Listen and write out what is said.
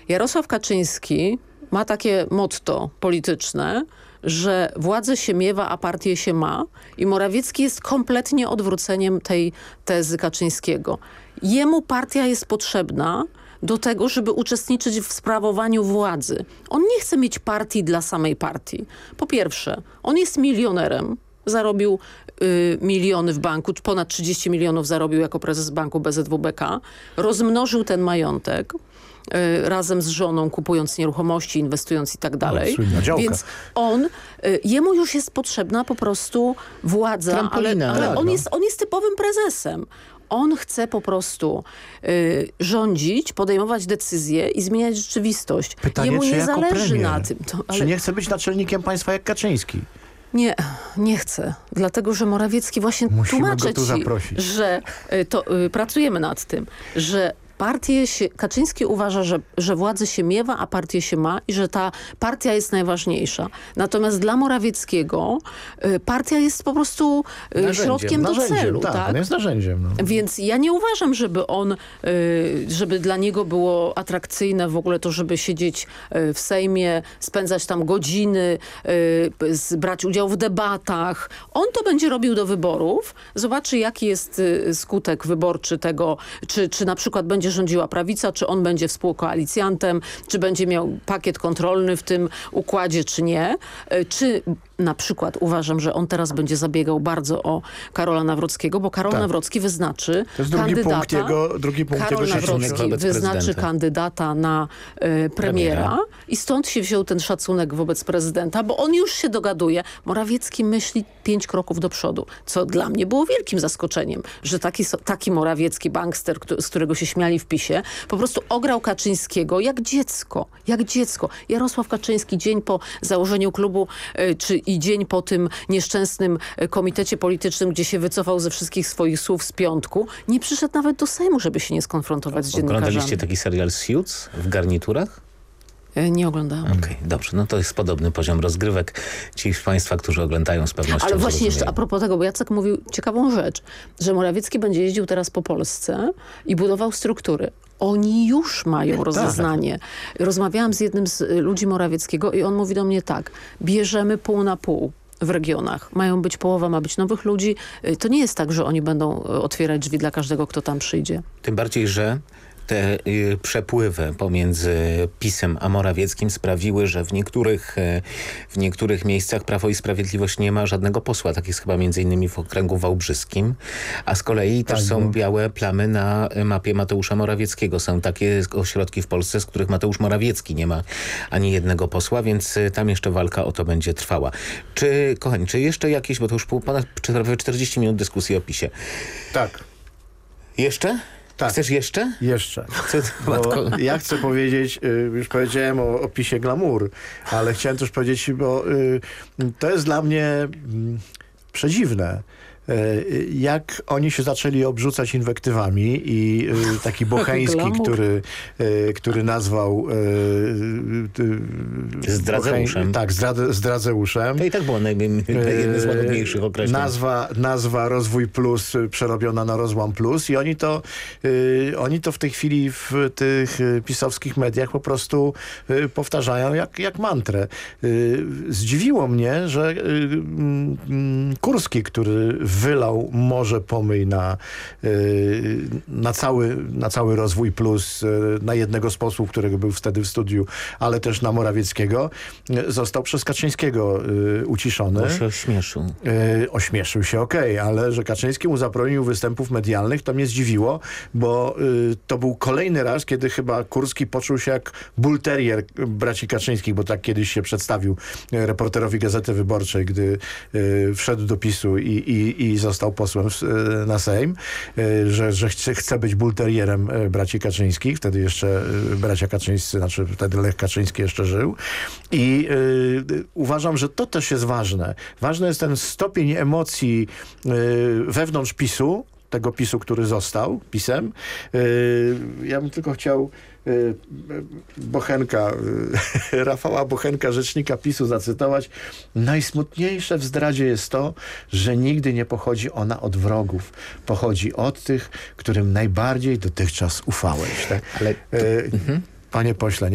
Jarosław Kaczyński ma takie motto polityczne, że władzę się miewa, a partię się ma. I Morawiecki jest kompletnie odwróceniem tej tezy Kaczyńskiego. Jemu partia jest potrzebna do tego, żeby uczestniczyć w sprawowaniu władzy. On nie chce mieć partii dla samej partii. Po pierwsze, on jest milionerem. Zarobił miliony w banku, ponad 30 milionów zarobił jako prezes banku BZWBK. Rozmnożył ten majątek razem z żoną, kupując nieruchomości, inwestując i tak dalej. Więc jemu już jest potrzebna po prostu władza, ale on jest typowym prezesem. On chce po prostu rządzić, podejmować decyzje i zmieniać rzeczywistość. Pytanie, jemu nie zależy premier, na tym. Czy nie chce być naczelnikiem państwa jak Kaczyński? Nie chcę. Dlatego, że Morawiecki właśnie tłumaczy ci, że pracujemy nad tym, że Kaczyński uważa, że władzy się miewa, a partię się ma i że ta partia jest najważniejsza. Natomiast dla Morawieckiego partia jest po prostu środkiem do celu. Tak, on jest narzędziem. No. Więc ja nie uważam, żeby dla niego było atrakcyjne w ogóle to, żeby siedzieć w Sejmie, spędzać tam godziny, brać udział w debatach. On to będzie robił do wyborów. Zobaczy, jaki jest skutek wyborczy tego, czy na przykład będzie rządziła prawica, czy on będzie współkoalicjantem, czy będzie miał pakiet kontrolny w tym układzie, czy nie. Czy na przykład uważam, że on teraz będzie zabiegał bardzo o Karola Nawrockiego, bo Karol Nawrocki wyznaczy kandydata. Karol Nawrocki wyznaczy kandydata na premiera i stąd się wziął ten szacunek wobec prezydenta, bo on już się dogaduje. Morawiecki myśli 5 kroków do przodu, co dla mnie było wielkim zaskoczeniem, że taki Morawiecki bankster, z którego się śmiali w PiS-ie, po prostu ograł Kaczyńskiego jak dziecko. Jak dziecko. Jarosław Kaczyński dzień po założeniu klubu i dzień po tym nieszczęsnym komitecie politycznym, gdzie się wycofał ze wszystkich swoich słów z piątku, nie przyszedł nawet do Sejmu, żeby się nie skonfrontować z dziennikarzami. Oglądaliście taki serial Suits w garniturach? Nie oglądałam. Okej, dobrze. No to jest podobny poziom rozgrywek. Ci z państwa, którzy oglądają z pewnością. Ale właśnie jeszcze a propos tego, bo Jacek mówił ciekawą rzecz, że Morawiecki będzie jeździł teraz po Polsce i budował struktury. Oni już mają rozeznanie. Rozmawiałam z jednym z ludzi Morawieckiego i on mówi do mnie tak, bierzemy pół na pół w regionach. Połowa ma być nowych ludzi. To nie jest tak, że oni będą otwierać drzwi dla każdego, kto tam przyjdzie. Tym bardziej, że te przepływy pomiędzy PiS-em a Morawieckim sprawiły, że w niektórych miejscach Prawo i Sprawiedliwość nie ma żadnego posła. Tak jest chyba między innymi w okręgu wałbrzyskim. A z kolei też są białe plamy na mapie Mateusza Morawieckiego. Są takie ośrodki w Polsce, z których Mateusz Morawiecki nie ma ani jednego posła, więc tam jeszcze walka o to będzie trwała. Kochani, czy jeszcze jakieś, bo to już ponad 40 minut dyskusji o PiS-ie. Tak. Jeszcze? Tak. Chcesz jeszcze? Jeszcze. Ja chcę powiedzieć, już powiedziałem o PiS-ie glamour, ale chciałem też powiedzieć, bo to jest dla mnie przedziwne. Jak oni się zaczęli obrzucać inwektywami i taki Bocheński, który nazwał Zdradzeuszem. Tak, Zdradzeuszem. To i tak było jedno z łagodniejszych określeń. Nazwa Rozwój Plus przerobiona na Rozłam Plus i oni to w tej chwili w tych pisowskich mediach po prostu powtarzają jak mantrę. Zdziwiło mnie, że Kurski, który wylał morze pomyj na cały Rozwój Plus, na jednego z posłów, którego był wtedy w studiu, ale też na Morawieckiego, został przez Kaczyńskiego uciszony. Bo się ośmieszył. Ośmieszył się, okej, ale że Kaczyński mu zabronił występów medialnych, to mnie zdziwiło, bo to był kolejny raz, kiedy chyba Kurski poczuł się jak bull terrier braci Kaczyńskich, bo tak kiedyś się przedstawił reporterowi Gazety Wyborczej, gdy wszedł do PiS-u i został posłem na Sejm, że chce być bulterierem braci Kaczyńskich. Wtedy jeszcze bracia Kaczyńscy, znaczy wtedy Lech Kaczyński jeszcze żył. I uważam, że to też jest ważne. Ważny jest ten stopień emocji wewnątrz PiS-u, tego PiS-u, który został PiS-em. Ja bym tylko chciał Rafała Bochenka, rzecznika PiS-u, zacytować. Najsmutniejsze w zdradzie jest to, że nigdy nie pochodzi ona od wrogów. Pochodzi od tych, którym najbardziej dotychczas ufałeś. Tak? Panie pośle,